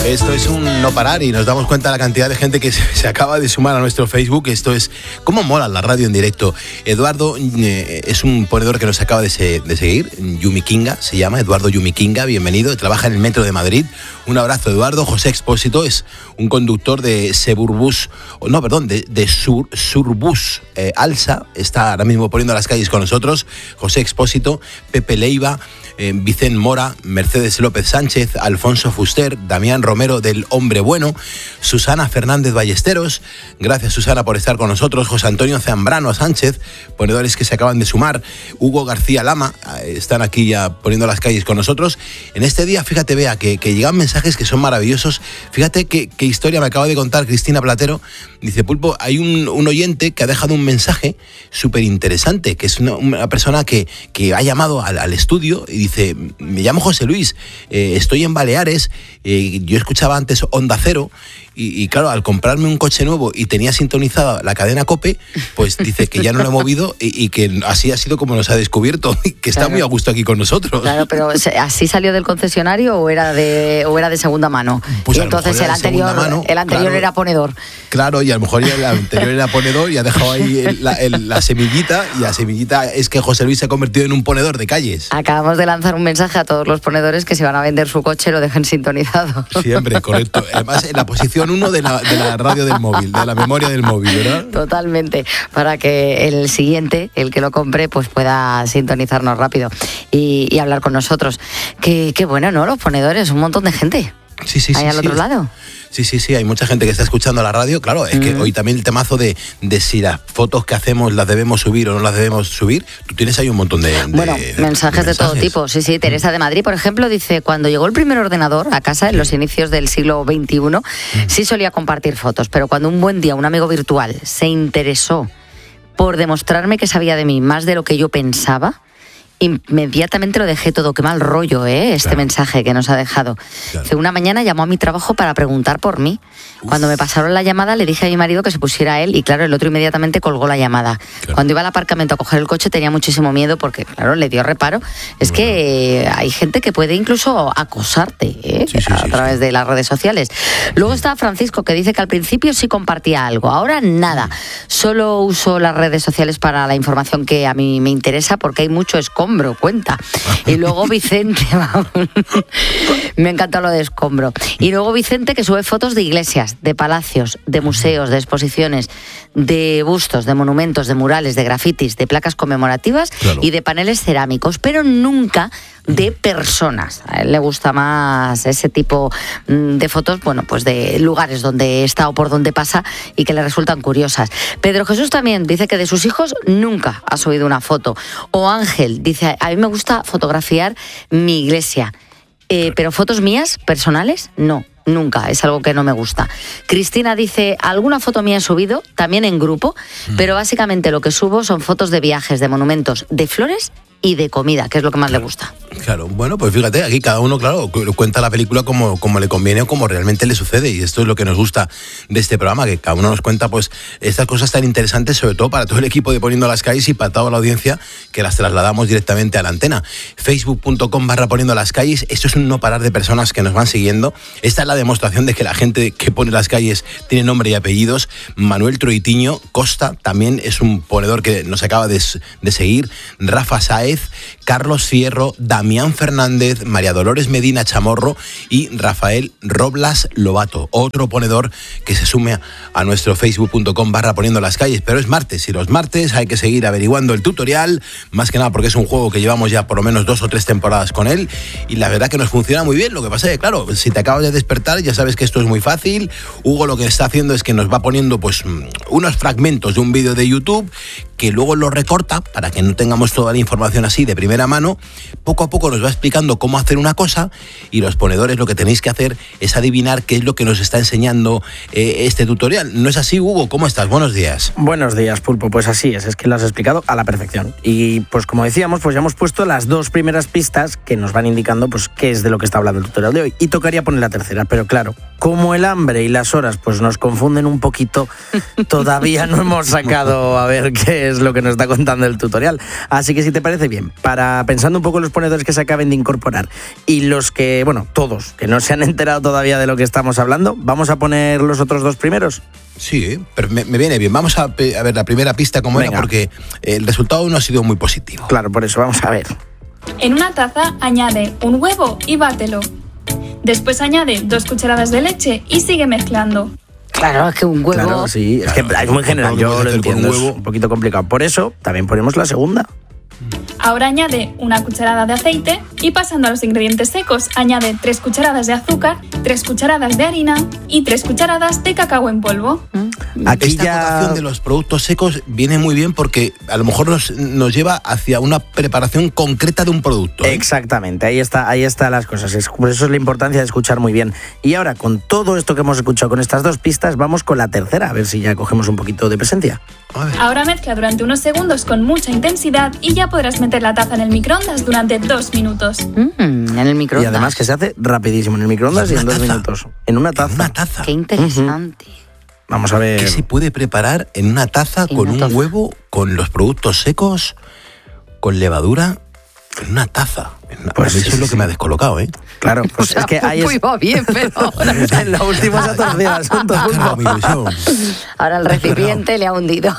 Esto es un no parar y nos damos cuenta de la cantidad de gente que se acaba de sumar a nuestro Facebook. Esto es cómo mola la radio en directo. Eduardo es un ponedor que nos acaba de seguir. Yumi Kinga se llama, Eduardo Yumi Kinga, bienvenido. Trabaja en el Metro de Madrid. Un abrazo, Eduardo. José Expósito es un conductor de Surbus Alsa. Está ahora mismo poniendo las calles con nosotros. José Expósito, Pepe Leiva, Vicente Mora, Mercedes López Sánchez, Alfonso Fuster, Damián Romero del Hombre Bueno, Susana Fernández Ballesteros, gracias Susana por estar con nosotros, José Antonio Zambrano Sánchez, ponedores que se acaban de sumar, Hugo García Lama, están aquí ya poniendo las calles con nosotros. En este día, fíjate, Bea, que llegan mensajes que son maravillosos. Fíjate qué historia me acaba de contar Cristina Platero. Dice, Pulpo, hay un oyente que ha dejado un mensaje súper interesante, que es una persona que ha llamado al estudio y dice, me llamo José Luis, estoy en Baleares, yo escuchaba antes Onda Cero y claro, al comprarme un coche nuevo y tenía sintonizada la cadena COPE, pues dice que ya no lo he movido y que así ha sido como nos ha descubierto, que está muy a gusto aquí con nosotros. Claro, pero ¿así salió del concesionario o era de segunda mano? Pues y entonces el anterior claro, era ponedor. Claro, y a lo mejor ya el anterior era ponedor y ha dejado ahí la semillita, y la semillita es que José Luis se ha convertido en un ponedor de calles. Acabamos de lanzar un mensaje a todos los ponedores que si van a vender su coche lo dejen sintonizado. Siempre, correcto. Además, en la posición 1 de la radio del móvil, de la memoria del móvil, ¿verdad? Totalmente, para que el siguiente, el que lo compre, pues pueda sintonizarnos rápido y hablar con nosotros. Qué bueno, ¿no? Los ponedores, un montón de gente. Sí, ahí al otro lado. Sí, hay mucha gente que está escuchando la radio. Claro, es que hoy también el temazo de si las fotos que hacemos las debemos subir o no las debemos subir. Tú tienes ahí un montón de mensajes de todo tipo. Sí, Teresa de Madrid, por ejemplo, dice, cuando llegó el primer ordenador a casa en los inicios del siglo XXI, sí solía compartir fotos, pero cuando un buen día un amigo virtual se interesó por demostrarme que sabía de mí más de lo que yo pensaba, inmediatamente lo dejé todo. Qué mal rollo, este mensaje que nos ha dejado. Claro. Una mañana llamó a mi trabajo para preguntar por mí. Cuando me pasaron la llamada le dije a mi marido que se pusiera a él y claro, el otro inmediatamente colgó la llamada. Claro. Cuando iba al aparcamiento a coger el coche tenía muchísimo miedo porque claro, le dio reparo. Es que hay gente que puede incluso acosarte a través de las redes sociales. Luego está Francisco, que dice que al principio sí compartía algo, ahora nada. Solo uso las redes sociales para la información que a mí me interesa porque hay mucho escombro, cuenta. Y luego Vicente, me encanta lo de escombro. Y luego Vicente, que sube fotos de iglesias, de palacios, de museos, de exposiciones, de bustos, de monumentos, de murales, de grafitis, de placas conmemorativas y de paneles cerámicos, pero nunca de personas. A él le gusta más ese tipo de fotos, bueno, pues de lugares donde está o por donde pasa y que le resultan curiosas. Pedro Jesús también dice que de sus hijos nunca ha subido una foto. O Ángel dice, a mí me gusta fotografiar mi iglesia, pero fotos mías, personales, no. Nunca, es algo que no me gusta. Cristina dice, alguna foto mía he subido, también en grupo, pero básicamente lo que subo son fotos de viajes, de monumentos, de flores y de comida, que es lo que más le gusta. Claro, bueno, pues fíjate, aquí cada uno, claro, cuenta la película como le conviene o como realmente le sucede, y esto es lo que nos gusta de este programa, que cada uno nos cuenta pues estas cosas tan interesantes, sobre todo para todo el equipo de Poniendo las Calles y para toda la audiencia, que las trasladamos directamente a la antena. Facebook.com/Poniendo las Calles, esto es un no parar de personas que nos van siguiendo. Esta es la demostración de que la gente que pone las calles tiene nombre y apellidos. Manuel Troitiño Costa también es un ponedor que nos acaba de seguir. Rafa Saez, Carlos Fierro, Damián Fernández, María Dolores Medina Chamorro y Rafael Roblas Lobato, otro ponedor que se sume a nuestro Facebook.com/Poniendo las Calles. Pero es martes y los martes hay que seguir averiguando el tutorial, más que nada porque es un juego que llevamos ya por lo menos 2 o 3 temporadas con él y la verdad que nos funciona muy bien. Lo que pasa es que, claro, si te acabas de despertar ya sabes que esto es muy fácil. Hugo lo que está haciendo es que nos va poniendo pues unos fragmentos de un vídeo de YouTube que luego lo recorta para que no tengamos toda la información así de primera mano. Poco a poco nos va explicando cómo hacer una cosa y los ponedores lo que tenéis que hacer es adivinar qué es lo que nos está enseñando este tutorial. ¿No es así, Hugo? ¿Cómo estás? Buenos días. Buenos días, Pulpo. Pues así es que lo has explicado a la perfección. Y pues como decíamos, pues ya hemos puesto las 2 primeras pistas que nos van indicando pues qué es de lo que está hablando el tutorial de hoy. Y tocaría poner la tercera, pero claro, Como el hambre y las horas pues nos confunden un poquito, todavía no hemos sacado a ver qué es lo que nos está contando el tutorial. Así que si te parece bien, pensando un poco en los ponedores que se acaben de incorporar y los que, todos, que no se han enterado todavía de lo que estamos hablando, ¿vamos a poner los otros dos primeros? Sí, pero me viene bien. Vamos a ver la primera pista cómo era, porque el resultado no ha sido muy positivo. Claro, por eso vamos a ver. En una taza añade un huevo y bátelo. Después añade 2 cucharadas de leche y sigue mezclando. Claro, es que un huevo... Claro, sí, es que es muy general, yo lo entiendo, es un poquito complicado. Por eso también ponemos la segunda. Ahora añade 1 cucharada de aceite y pasando a los ingredientes secos, añade 3 cucharadas de azúcar, 3 cucharadas de harina y 3 cucharadas de cacao en polvo. Aquí esta acotación de los productos secos viene muy bien porque a lo mejor nos lleva hacia una preparación concreta de un producto. Exactamente, ahí está las cosas. Por eso es la importancia de escuchar muy bien. Y ahora, con todo esto que hemos escuchado, con estas 2 pistas, vamos con la tercera, a ver si ya cogemos un poquito de presencia. Ahora mezcla durante unos segundos con mucha intensidad y ya podrás meter la taza en el microondas durante 2 minutos. En el microondas. Y además que se hace rapidísimo en el microondas y en 2 minutos. En una taza. En una taza. Qué interesante. Vamos a ver. ¿Qué se puede preparar en una taza con un huevo, con los productos secos, con levadura? En una taza. Pues eso es lo que me ha descolocado, ¿eh? Claro, pues es que ahí va bien, pero ahora... en la última se ha torcido el asunto. Ahora el recipiente le ha hundido.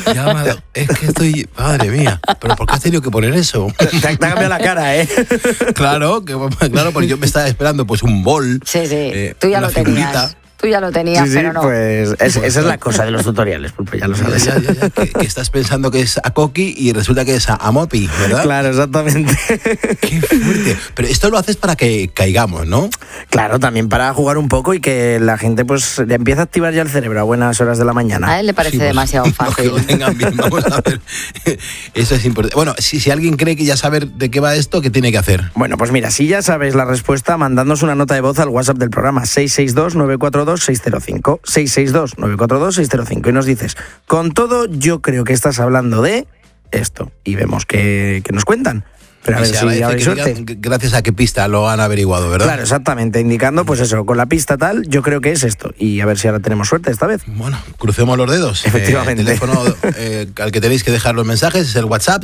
Es que estoy... Madre mía, ¿pero por qué has tenido que poner eso? Te ha cambiado la cara, ¿eh? Claro, porque yo me estaba esperando pues un bol. Sí, tú ya lo tenías. Figurita. Tú ya lo tenías, sí, pero no. Pues esa es la cosa de los tutoriales, Pulpo, ya lo sabes. Ya, que estás pensando que es a Coqui y resulta que es a Mopi, ¿verdad? Claro, exactamente. Qué fuerte. Pero esto lo haces para que caigamos, ¿no? Claro, también para jugar un poco y que la gente pues le empiece a activar ya el cerebro a buenas horas de la mañana. A él le parece demasiado fácil. Que lo tengan bien, vamos a ver. Eso es importante. Bueno, si alguien cree que ya sabe de qué va esto, ¿qué tiene que hacer? Bueno, pues mira, si ya sabes la respuesta, mandadnos una nota de voz al WhatsApp del programa 662-942-605. 662-942-605 y nos dices, con todo yo creo que estás hablando de esto y vemos que nos cuentan. Pero a ver si hay suerte. Gracias a qué pista lo han averiguado, ¿verdad? Claro, exactamente, indicando pues eso, con la pista tal, yo creo que es esto. Y a ver si ahora tenemos suerte esta vez. Bueno, crucemos los dedos. Efectivamente. El teléfono al que tenéis que dejar los mensajes es el WhatsApp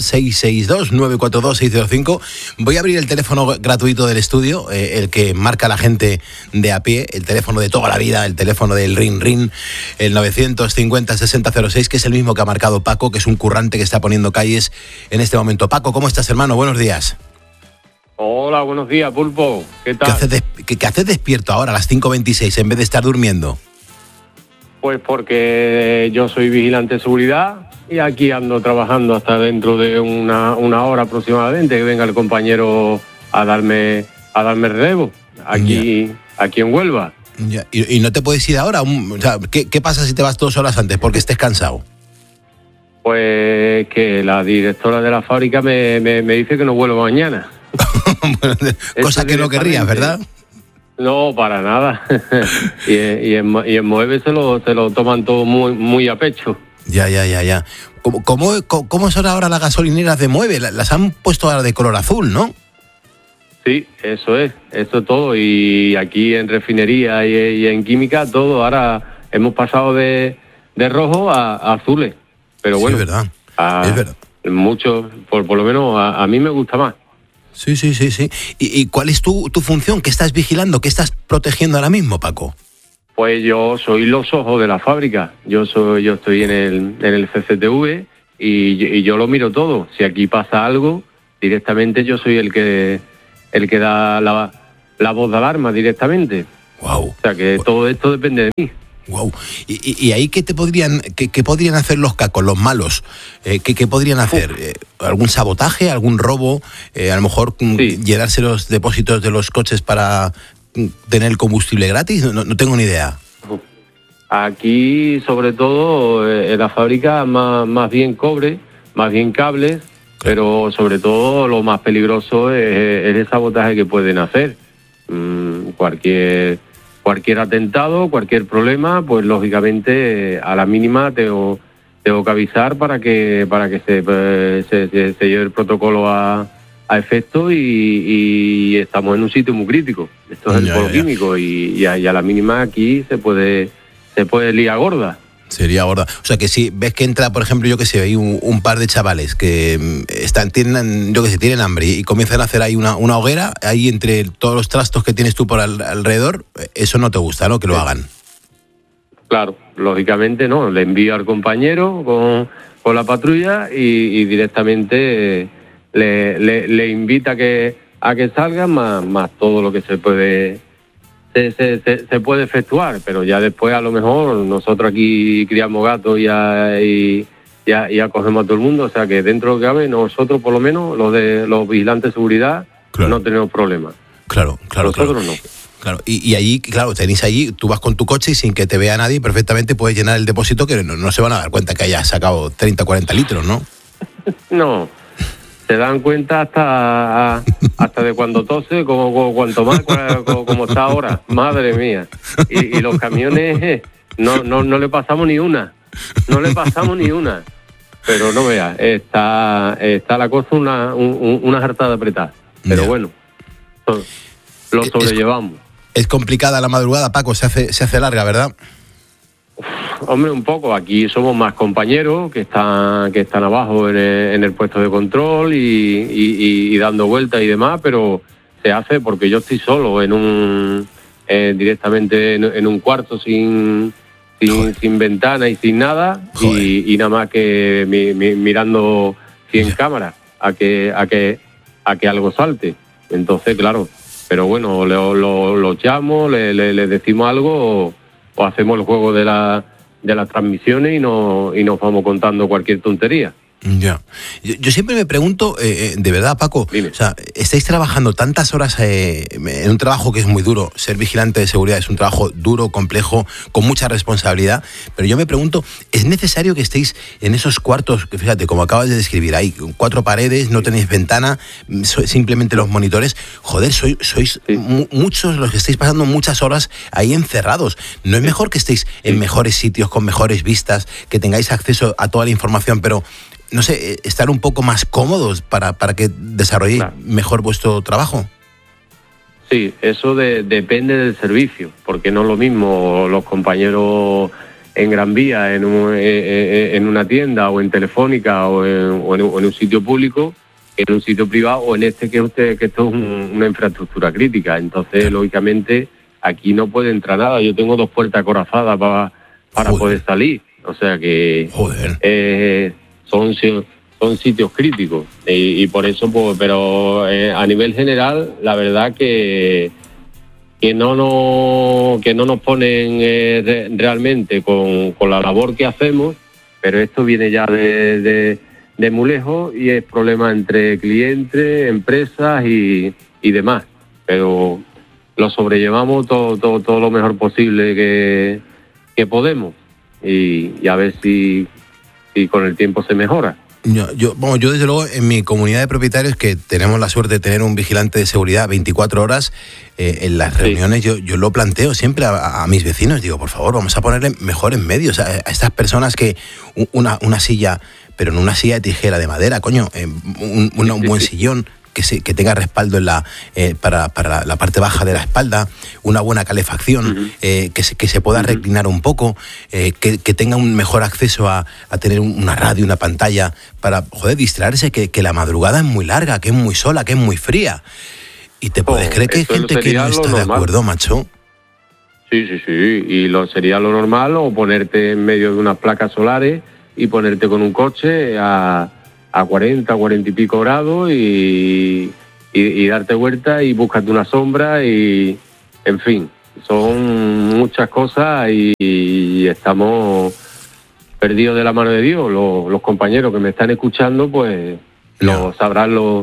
662-942-605. Voy a abrir el teléfono gratuito del estudio, el que marca la gente de a pie, el teléfono de toda la vida, el teléfono del Ring Ring, el 950-6006, que es el mismo que ha marcado Paco, que es un currante que está poniendo calles en este momento. Paco, ¿cómo estás, hermano? Buenos días. Hola, buenos días, Pulpo. ¿Qué tal? ¿Qué haces despierto ahora a las 5:26 en vez de estar durmiendo? Pues porque yo soy vigilante de seguridad y aquí ando trabajando hasta dentro de una hora aproximadamente que venga el compañero a darme relevo aquí en Huelva. Ya. ¿Y no te puedes ir ahora? ¿Qué pasa si te vas 2 horas antes porque estés cansado? Pues que la directora de la fábrica me dice que no vuelvo mañana. Bueno, cosa que no querrías, ¿verdad? No, para nada. y en Moeve se lo toman todo muy, muy a pecho. Ya. ¿Cómo son ahora las gasolineras de Moeve? Las han puesto ahora de color azul, ¿no? Sí, eso es todo. Y aquí en refinería y en química, todo. Ahora hemos pasado de rojo a azules. Pero bueno, sí, es verdad. Mucho, por lo menos a mí me gusta más. Sí. ¿Y cuál es tu función? ¿Qué estás vigilando? ¿Qué estás protegiendo ahora mismo, Paco? Pues yo soy los ojos de la fábrica. Yo estoy en el CCTV y yo lo miro todo. Si aquí pasa algo, directamente yo soy el que da la voz de alarma directamente. Wow. O sea que todo esto depende de mí. Wow. ¿Y ahí qué podrían hacer los cacos, los malos? ¿Qué podrían hacer? ¿Algún sabotaje, algún robo? A lo mejor llenarse los depósitos de los coches para tener el combustible gratis. No tengo ni idea. Aquí, sobre todo, en la fábrica más bien cobre, más bien cables, pero sobre todo lo más peligroso es el sabotaje que pueden hacer. Cualquier atentado, cualquier problema, pues lógicamente a la mínima tengo que avisar para que se lleve el protocolo a a efecto y estamos en un sitio muy crítico. Esto es el polo químico y a la mínima aquí se puede liar gorda. Sería gorda. O sea que si ves que entra, por ejemplo, yo que sé, hay un par de chavales que tienen hambre y comienzan a hacer ahí una hoguera, ahí entre todos los trastos que tienes tú por alrededor, eso no te gusta, ¿no? Que lo hagan. Claro, lógicamente no. Le envío al compañero con la patrulla y directamente le invita a que salgan más todo lo que se puede efectuar, pero ya después a lo mejor nosotros aquí criamos gatos y ya cogemos a todo el mundo, o sea que dentro de lo que cabe nosotros por lo menos los vigilantes de seguridad no tenemos problemas. Claro. Nosotros no. Claro, y allí, claro, tenéis allí, tú vas con tu coche y sin que te vea nadie, perfectamente puedes llenar el depósito que no se van a dar cuenta que hayas sacado 30, 40 litros, ¿no? No, se dan cuenta hasta de cuando tose, cuanto más, como está ahora, madre mía. Y los camiones, no le pasamos ni una, pero no veas, está la cosa una jartada apretada, pero bueno, lo sobrellevamos. Es complicada la madrugada, Paco, se hace larga, ¿verdad? Hombre, un poco. Aquí somos más compañeros que están abajo en el puesto de control y dando vueltas y demás, pero se hace porque yo estoy solo directamente en un cuarto sin ventana y sin nada y nada más que mirando 100 cámaras a que algo salte. Entonces, claro. Pero bueno, lo llamo, le decimos algo o hacemos el juego de las transmisiones y nos vamos contando cualquier tontería. Ya. Yo siempre me pregunto, de verdad, Paco, o sea, estáis trabajando tantas horas en un trabajo que es muy duro. Ser vigilante de seguridad es un trabajo duro, complejo, con mucha responsabilidad, pero yo me pregunto, ¿es necesario que estéis en esos cuartos, que fíjate, como acabas de describir, hay 4 paredes, no tenéis ventana, simplemente los monitores? Joder, sois muchos los que estáis pasando muchas horas ahí encerrados. ¿No es mejor que estéis en mejores sitios, con mejores vistas, que tengáis acceso a toda la información, pero no sé, estar un poco más cómodos para que desarrolléis mejor vuestro trabajo? Sí, eso depende del servicio, porque no es lo mismo los compañeros en Gran Vía, en una tienda o en Telefónica o en un sitio público, que en un sitio privado o en que esto es una infraestructura crítica. Entonces, lógicamente, aquí no puede entrar nada. Yo tengo 2 puertas acorazadas para poder salir. O sea que son sitios críticos y por eso, pues, pero a nivel general, la verdad que no nos ponen realmente con la labor que hacemos, pero esto viene ya de muy lejos y es problema entre clientes, empresas y demás, pero lo sobrellevamos todo lo mejor posible que podemos y a ver si con el tiempo se mejora. Yo desde luego en mi comunidad de propietarios, que tenemos la suerte de tener un vigilante de seguridad 24 horas, en las reuniones yo lo planteo siempre a mis vecinos, digo, por favor, vamos a ponerle mejores medios a estas personas, que una silla, pero no una silla de tijera de madera, coño, un buen sillón, que tenga respaldo para la parte baja de la espalda, una buena calefacción, que se pueda reclinar un poco, que tenga un mejor acceso a tener una radio, una pantalla, para distraerse, que la madrugada es muy larga, que es muy sola, que es muy fría. ¿Y te puedes creer que hay gente que no está de acuerdo, macho? Sí, y sería lo normal, o ponerte en medio de unas placas solares y ponerte con un coche a 40 y pico grados y darte vuelta y búscate una sombra y, en fin, son muchas cosas y estamos perdidos de la mano de Dios. Los compañeros que me están escuchando, pues, lo sabrán lo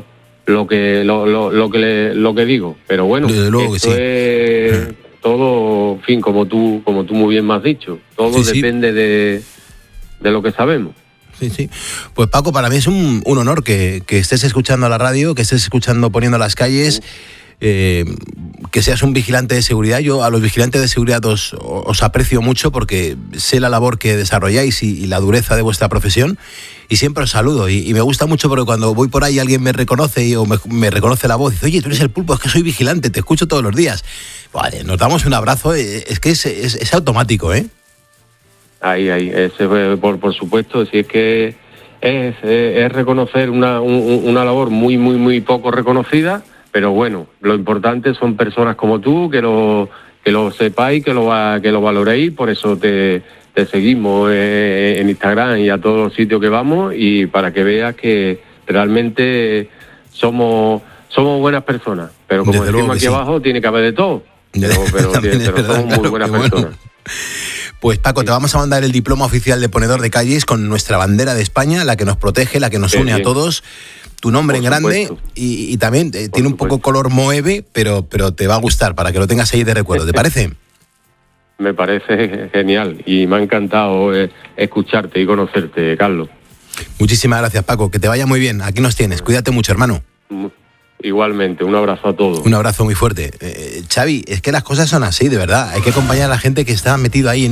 que digo. Pero bueno, esto es todo, en fin, como tú muy bien me has dicho, todo depende de lo que sabemos. Sí. Pues Paco, para mí es un honor que estés escuchando a la radio, que estés escuchando Poniendo las Calles. que seas un vigilante de seguridad. Yo a los vigilantes de seguridad os aprecio mucho porque sé la labor que desarrolláis y la dureza de vuestra profesión, y siempre os saludo, y me gusta mucho porque cuando voy por ahí alguien me reconoce o me reconoce la voz, dice, oye, tú eres el Pulpo, es que soy vigilante, te escucho todos los días. Vale, nos damos un abrazo, es que es automático, ¿eh? Ahí, por supuesto, si es que es reconocer una labor muy, muy, muy poco reconocida, pero bueno, lo importante son personas como tú, que lo sepáis, que lo valoréis, por eso te seguimos en Instagram y a todos los sitios que vamos, y para que veas que realmente somos buenas personas, pero como desde decimos aquí sí. Abajo, tiene que haber de todo, pero somos muy buenas personas. Pues Paco, te vamos a mandar el diploma oficial de ponedor de calles con nuestra bandera de España, la que nos protege, la que nos une a todos. Tu nombre en grande y también tiene un poco color moeve, pero te va a gustar para que lo tengas ahí de recuerdo. ¿Te parece? Me parece genial y me ha encantado escucharte y conocerte, Carlos. Muchísimas gracias, Paco. Que te vaya muy bien. Aquí nos tienes. Cuídate mucho, hermano. Igualmente, un abrazo a todos. Un abrazo muy fuerte. Xavi, es que las cosas son así, de verdad. Hay que acompañar a la gente que está metido ahí en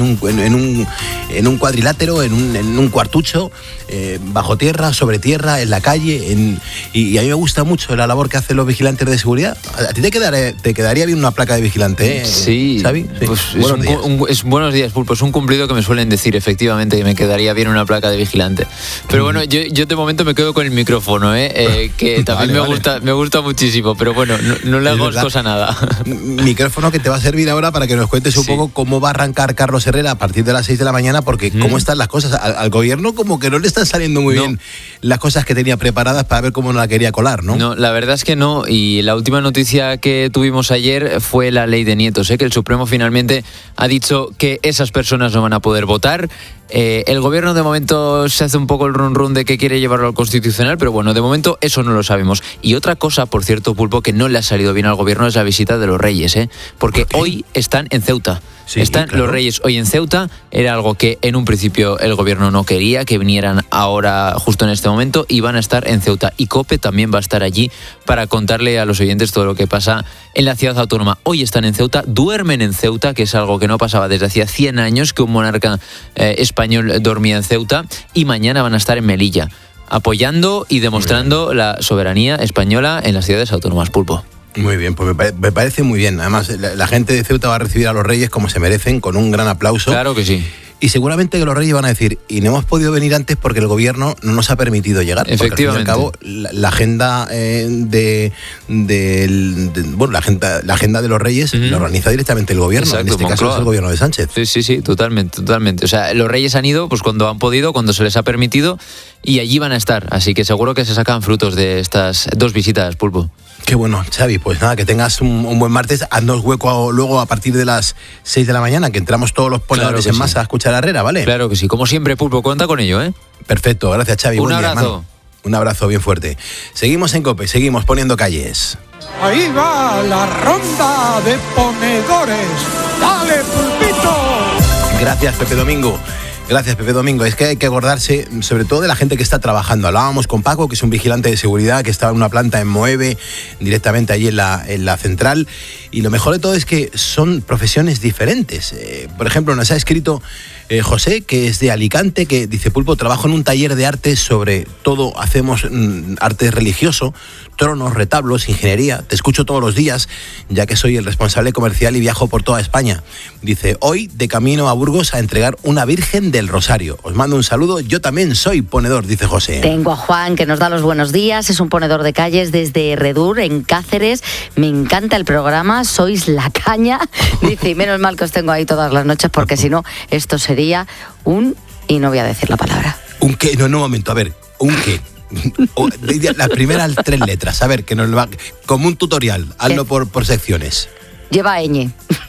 un cuadrilátero, en un cuartucho, bajo tierra, sobre tierra, en la calle. Y a mí me gusta mucho la labor que hacen los vigilantes de seguridad. ¿A ti te quedaría bien una placa de vigilante, eh? Sí, Xavi? Sí. Pues buenos días, Pulpo. Es un cumplido que me suelen decir, efectivamente, que me quedaría bien una placa de vigilante. Pero bueno, yo de momento me quedo con el micrófono, que también me gusta muchísimo, pero bueno, no le hago cosa a nada. Micrófono que te va a servir ahora para que nos cuentes un poco cómo va a arrancar Carlos Herrera a partir de las 6 de la mañana, porque cómo están las cosas. Al gobierno como que no le están saliendo muy bien las cosas que tenía preparadas para ver cómo no la quería colar, ¿no? No, la verdad es que no, y la última noticia que tuvimos ayer fue la ley de nietos, que el Supremo finalmente ha dicho que esas personas no van a poder votar. El gobierno de momento se hace un poco el run de que quiere llevarlo al Constitucional, pero bueno, de momento eso no lo sabemos. Y otra cosa, por cierto, Pulpo, que no le ha salido bien al gobierno es la visita de los Reyes, porque hoy están en Ceuta. Sí, están claro. Los Reyes hoy en Ceuta. Era algo que en un principio el gobierno no quería que vinieran ahora, justo en este momento, y van a estar en Ceuta. Y COPE también va a estar allí para contarle a los oyentes todo lo que pasa en la ciudad autónoma. Hoy están en Ceuta, duermen en Ceuta, que es algo que no pasaba desde hacía 100 años que un monarca español dormía en Ceuta, y mañana van a estar en Melilla, apoyando y demostrando la soberanía española en las ciudades autónomas, Pulpo. Muy bien, pues me parece muy bien. Además, la gente de Ceuta va a recibir a los Reyes como se merecen, con un gran aplauso. Claro que sí. Y seguramente que los Reyes van a decir, y no hemos podido venir antes porque el gobierno no nos ha permitido llegar. Efectivamente. Porque al fin y al cabo, la agenda la agenda de los Reyes la organiza directamente el gobierno. Exacto, en este caso es el gobierno de Sánchez. Sí, totalmente. O sea, los Reyes han ido pues cuando han podido, cuando se les ha permitido, y allí van a estar. Así que seguro que se sacan frutos de estas 2 visitas, Pulpo. Qué bueno, Xavi, pues nada, que tengas un buen martes. Haznos hueco luego a partir de las 6 de la mañana, que entramos todos los ponedores en masa a escuchar a Herrera, ¿vale? Claro que sí, como siempre, Pulpo, cuenta con ello, ¿eh? Perfecto, gracias, Xavi. Un buen día, abrazo. hermano. Un abrazo bien fuerte. Seguimos en COPE, seguimos poniendo calles. Ahí va la ronda de ponedores. ¡Dale, Pulpito! Gracias, Pepe Domingo. Gracias, Pepe Domingo. Es que hay que acordarse sobre todo de la gente que está trabajando. Hablábamos con Paco, que es un vigilante de seguridad que estaba en una planta en Moeve, directamente allí en la central. Y lo mejor de todo es que son profesiones diferentes. Por ejemplo, nos ha escrito José, que es de Alicante, que dice: Pulpo, trabajo en un taller de arte, sobre todo hacemos arte religioso, tronos, retablos, ingeniería. Te escucho todos los días, ya que soy el responsable comercial y viajo por toda España. Dice: hoy de camino a Burgos a entregar una Virgen del Rosario. Os mando un saludo, yo también soy ponedor, dice José. Tengo a Juan, que nos da los buenos días, es un ponedor de calles desde Redur, en Cáceres. Me encanta el programa, sois la caña. Dice, y menos mal que os tengo ahí todas las noches, porque si no, esto sería y no voy a decir la palabra. ¿Un qué? No, un momento, a ver, ¿un qué? Las primeras 3 letras, a ver, que nos va como un tutorial, hazlo por secciones. Lleva ñ.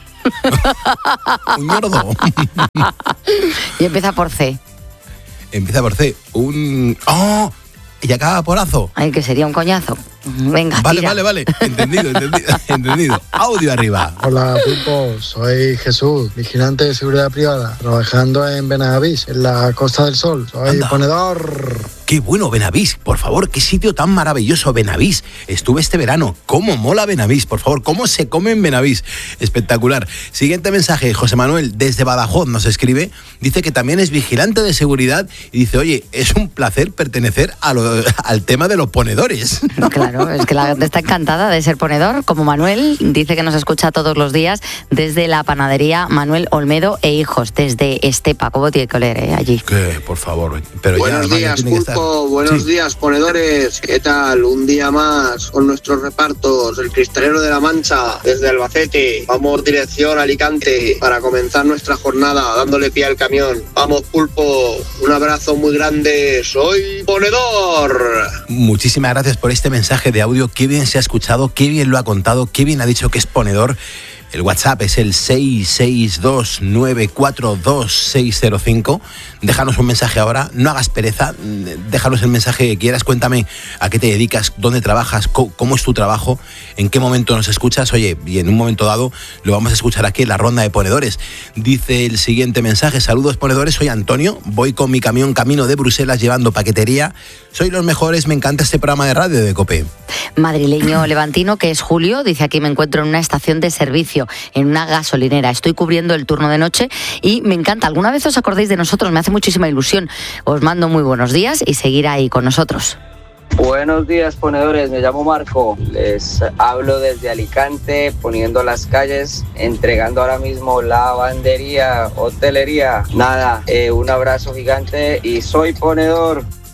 Un ñordo. Y empieza por C. Empieza por C. ¡Oh! Y acaba por azo. Ay, que sería un coñazo. Venga, Vale, tira. vale. Entendido. Audio arriba. Hola, Pulpo. Soy Jesús, vigilante de seguridad privada, trabajando en Benavís, en la Costa del Sol. Soy Anda. ponedor. qué bueno Benavís, por favor, qué sitio tan maravilloso Benavís. Estuve este verano, cómo mola Benavís, por favor, cómo se come en Benavís. Espectacular. Siguiente mensaje, José Manuel desde Badajoz nos escribe, dice que también es vigilante de seguridad y dice, oye, es un placer pertenecer al tema de los ponedores. Claro, es que la gente está encantada de ser ponedor, como Manuel, dice que nos escucha todos los días desde la panadería Manuel Olmedo e Hijos, desde Estepa. ¿Cómo tiene que oler allí? Que, por favor. Pero buenos días, Pulpo, buenos días, ponedores. ¿Qué tal? Un día más con nuestros repartos, el Cristalero de la Mancha, desde Albacete. Vamos dirección Alicante para comenzar nuestra jornada, dándole pie al camión. Vamos, Pulpo, un abrazo muy grande. Soy ponedor. Muchísimas gracias por este mensaje de audio. Qué bien se ha escuchado, qué bien lo ha contado, qué bien ha dicho que es ponedor. El WhatsApp es el 662942605. Déjanos un mensaje ahora, no hagas pereza, déjanos el mensaje que quieras, cuéntame a qué te dedicas, dónde trabajas, cómo es tu trabajo, en qué momento nos escuchas, oye, y en un momento dado lo vamos a escuchar aquí en la ronda de ponedores. Dice el siguiente mensaje, saludos ponedores, soy Antonio, voy con mi camión camino de Bruselas llevando paquetería, soy los mejores, me encanta este programa de radio de COPE. Madrileño levantino, que es Julio, dice aquí me encuentro en una estación de servicio, en una gasolinera, estoy cubriendo el turno de noche y me encanta, alguna vez os acordéis de nosotros, me hace muchísima ilusión, os mando muy buenos días y seguir ahí con nosotros. Buenos días ponedores, me llamo Marco, les hablo desde Alicante, poniendo las calles, entregando ahora mismo lavandería, hotelería, nada, un abrazo gigante y soy ponedor.